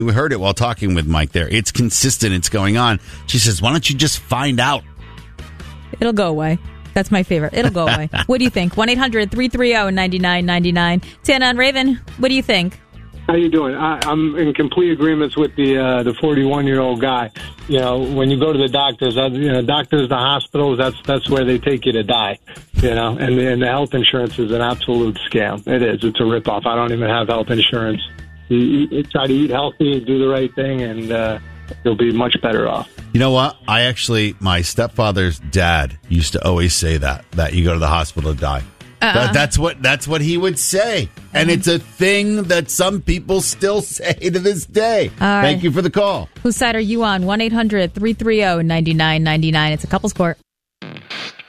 We heard it while talking with Mike there. It's consistent. It's going on. She says, why don't you just find out? It'll go away. That's my favorite. It'll go away. What do you think? 1-800-330-9999. Tana and Raven, what do you think? How you doing? I'm in complete agreement with the 41-year-old guy. You know, when you go to the doctors, doctors, the hospitals, that's where they take you to die. You know, and the health insurance is an absolute scam. It is. It's a ripoff. I don't even have health insurance. You try to eat healthy, do the right thing, and you'll be much better off. You know what? My stepfather's dad used to always say that you go to the hospital to die. That's what he would say. And it's a thing that some people still say to this day. Right. Thank you for the call. Whose side are you on? 1-800-330-9999. It's a couples court.